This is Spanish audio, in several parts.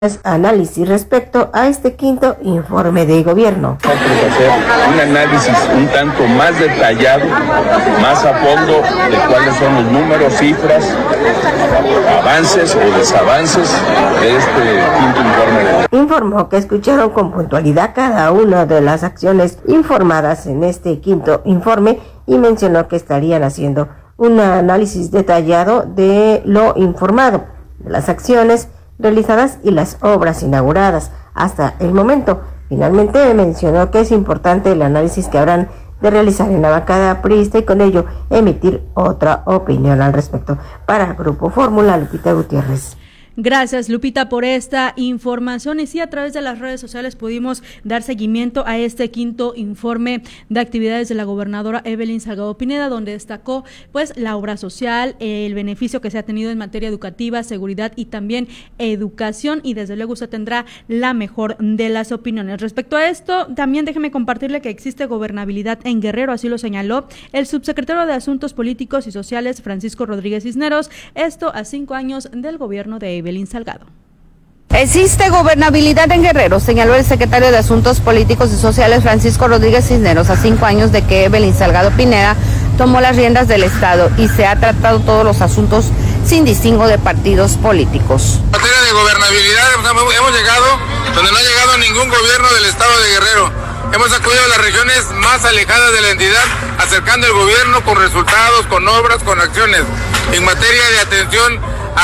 análisis respecto a este quinto informe de gobierno. Nosotros hacer un análisis un tanto más detallado, más a fondo de cuáles son los números, cifras, avances o desavances de este quinto informe. Informó que escucharon con puntualidad cada una de las acciones informadas en este quinto informe y mencionó que estarían haciendo un análisis detallado de lo informado, de las acciones realizadas y las obras inauguradas hasta el momento. Finalmente mencionó que es importante el análisis que habrán de realizar en la bancada priista y con ello emitir otra opinión al respecto. Para Grupo Fórmula, Lupita Gutiérrez. Gracias, Lupita, por esta información. Y sí, a través de las redes sociales pudimos dar seguimiento a este quinto informe de actividades de la gobernadora Evelyn Salgado Pineda, donde destacó pues la obra social, el beneficio que se ha tenido en materia educativa, seguridad y también educación, y desde luego usted tendrá la mejor de las opiniones. Respecto a esto, también déjeme compartirle que existe gobernabilidad en Guerrero, así lo señaló el subsecretario de Asuntos Políticos y Sociales, Francisco Rodríguez Cisneros, esto a 5 años del gobierno de Evelyn Salgado. Existe gobernabilidad en Guerrero, señaló el secretario de Asuntos Políticos y Sociales, Francisco Rodríguez Cisneros, a 5 años de que Evelyn Salgado Pineda tomó las riendas del Estado y se ha tratado todos los asuntos sin distingo de partidos políticos. En materia de gobernabilidad hemos llegado donde no ha llegado ningún gobierno del Estado de Guerrero. Hemos acudido a las regiones más alejadas de la entidad, acercando el gobierno con resultados, con obras, con acciones. En materia de atención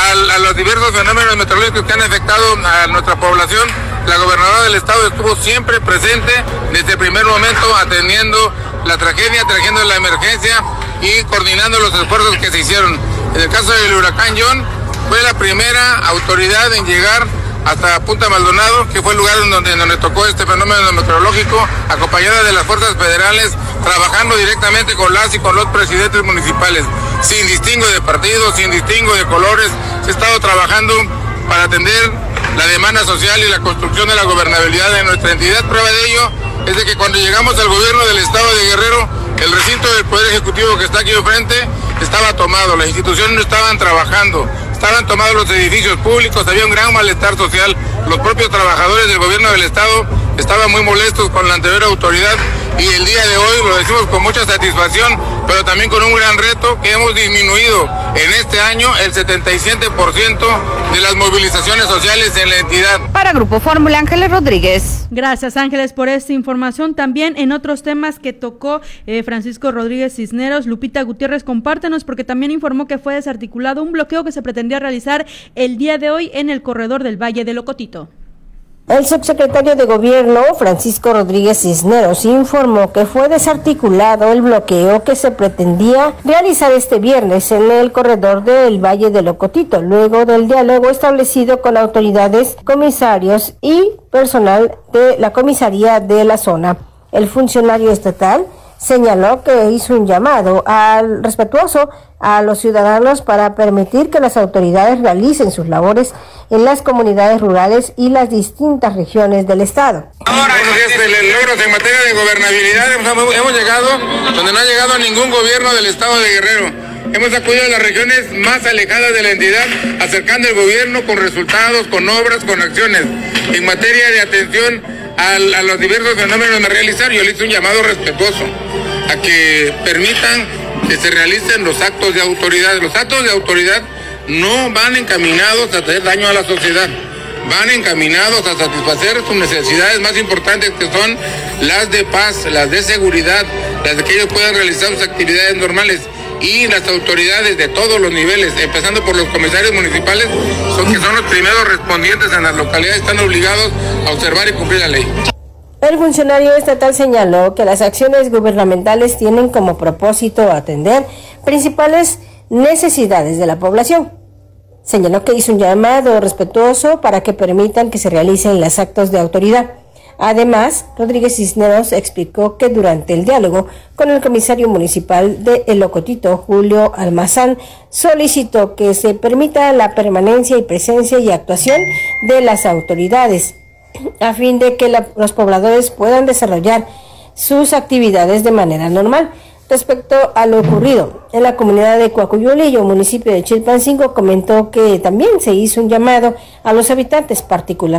a los diversos fenómenos meteorológicos que han afectado a nuestra población, la gobernadora del estado estuvo siempre presente desde el primer momento, atendiendo la tragedia, trayendo la emergencia y coordinando los esfuerzos que se hicieron. En el caso del huracán John, fue la primera autoridad en llegar hasta Punta Maldonado, que fue el lugar donde tocó este fenómeno meteorológico, acompañada de las fuerzas federales, trabajando directamente con las y con los presidentes municipales, sin distingo de partidos, sin distingo de colores. Se ha estado trabajando para atender la demanda social y la construcción de la gobernabilidad de nuestra entidad. Prueba de ello es de que cuando llegamos al gobierno del estado de Guerrero, el recinto del Poder Ejecutivo que está aquí enfrente estaba tomado, las instituciones no estaban trabajando, estaban tomados los edificios públicos, había un gran malestar social. Los propios trabajadores del gobierno del estado estaban muy molestos con la anterior autoridad y el día de hoy lo decimos con mucha satisfacción, pero también con un gran reto, que hemos disminuido en este año el 77% de las movilizaciones sociales en la entidad. Para Grupo Fórmula, Ángeles Rodríguez. Gracias, Ángeles, por esta información. También en otros temas que tocó Francisco Rodríguez Cisneros, Lupita Gutiérrez, compártenos, porque también informó que fue desarticulado un bloqueo que se pretendía realizar el día de hoy en el corredor del Valle de Locotito. El subsecretario de Gobierno, Francisco Rodríguez Cisneros, informó que fue desarticulado el bloqueo que se pretendía realizar este viernes en el corredor del Valle de Locotito, luego del diálogo establecido con autoridades, comisarios y personal de la comisaría de la zona. El funcionario estatal señaló que hizo un llamado respetuoso a los ciudadanos para permitir que las autoridades realicen sus labores en las comunidades rurales y las distintas regiones del estado. Ahora, logros en materia de gobernabilidad, hemos llegado donde no ha llegado ningún gobierno del estado de Guerrero. Hemos acudido a las regiones más alejadas de la entidad, acercando el gobierno con resultados, con obras, con acciones. En materia de atención a los diversos fenómenos de realizar, yo le hice un llamado respetuoso a que permitan que se realicen los actos de autoridad. Los actos de autoridad no van encaminados a hacer daño a la sociedad, van encaminados a satisfacer sus necesidades más importantes, que son las de paz, las de seguridad, las de que ellos puedan realizar sus actividades normales. Y las autoridades de todos los niveles, empezando por los comisarios municipales, que son los primeros respondientes en las localidades, están obligados a observar y cumplir la ley. El funcionario estatal señaló que las acciones gubernamentales tienen como propósito atender principales necesidades de la población. Señaló que hizo un llamado respetuoso para que permitan que se realicen los actos de autoridad. Además, Rodríguez Cisneros explicó que durante el diálogo con el comisario municipal de El Locotito, Julio Almazán, solicitó que se permita la permanencia y presencia y actuación de las autoridades a fin de que los pobladores puedan desarrollar sus actividades de manera normal. Respecto a lo ocurrido en la comunidad de Coacuyulillo, municipio de Chilpancingo, comentó que también se hizo un llamado a los habitantes, particularmente